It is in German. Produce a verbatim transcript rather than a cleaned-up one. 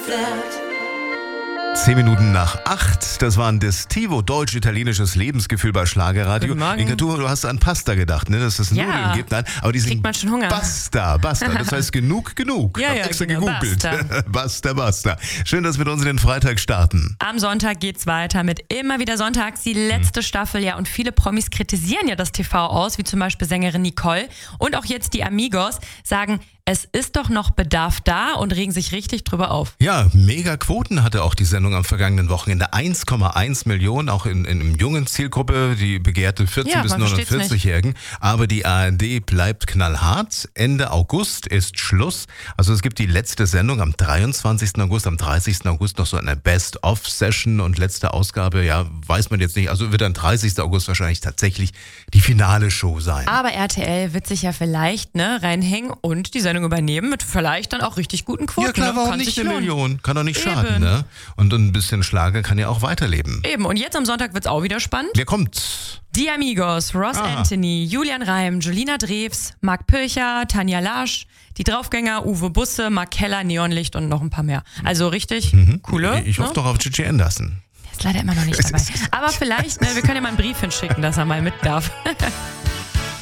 Zehn Minuten nach acht, das war ein Destivo, deutsch-italienisches Lebensgefühl bei Schlagerradio. Guten Morgen. Inga, du, du hast an Pasta gedacht, ne, dass es Ja. Nudeln gibt. Nein, aber die sind Kriegt man schon Hunger. Basta, basta. Das heißt genug, genug. Ja, Ich hab ja, extra genau, gegoogelt. basta. Basta, basta. Schön, dass wir uns in den Freitag starten. Am Sonntag geht's weiter mit immer wieder Sonntags, die letzte Staffel, ja, und viele Promis kritisieren ja das T V aus, wie zum Beispiel Sängerin Nicole und auch jetzt die Amigos sagen, es ist doch noch Bedarf da und regen sich richtig drüber auf. Ja, mega Quoten hatte auch die Sendung am vergangenen Wochenende. eins Komma eins Millionen, auch in, in einer jungen Zielgruppe, die begehrte vierzehn- Ja, bis man versteht's neunundvierzig-Jährigen. Aber die A R D bleibt knallhart. Ende August ist Schluss. Also es gibt die letzte Sendung am dreiundzwanzigsten August, am dreißigsten August noch so eine Best-of-Session und letzte Ausgabe, ja, weiß man jetzt nicht. Also wird dann dreißigsten August wahrscheinlich tatsächlich die finale Show sein. Aber R T L wird sich ja vielleicht ne, reinhängen und die Sendung übernehmen mit vielleicht dann auch richtig guten Quoten. Ja klar, ne? warum Kann nicht sich eine lohnen. Million? Kann doch nicht Eben. schaden, ne? Und ein bisschen Schlager kann ja auch weiterleben. Eben, und jetzt am Sonntag wird's auch wieder spannend. Wer kommt? Die Amigos, Ross Aha. Anthony, Julian Reim, Julina Drews, Marc Pircher, Tanja Lasch, die Draufgänger, Uwe Busse, Mark Keller, Neonlicht und noch ein paar mehr. Also richtig coole. Ich hoffe ne? doch auf Gigi Anderson. Ist leider immer noch nicht dabei. Aber vielleicht, ne, wir können ja mal einen Brief hinschicken, dass er mal mit darf.